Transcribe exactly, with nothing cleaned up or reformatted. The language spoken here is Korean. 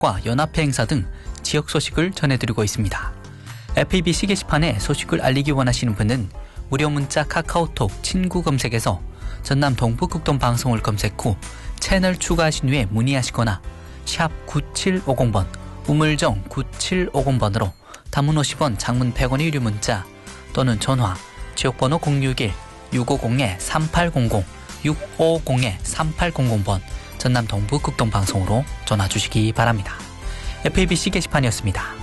연합회 행사 등 지역 소식을 전해드리고 있습니다. 에프이비씨 게시판에 소식을 알리기 원하시는 분은 무료 문자 카카오톡 친구 검색에서 전남 동부극동 방송을 검색 후 채널 추가하신 후에 문의하시거나 샵 구칠오공 번 우물정 구칠오공 번으로 단문 오십 원, 장문 백 원의 유료 문자 또는 전화 지역번호 공육일 육오공 삼팔공공 육오공 삼팔공공 번 전남 동부극동 방송으로 전화 주시기 바랍니다. 에프이비씨 게시판이었습니다.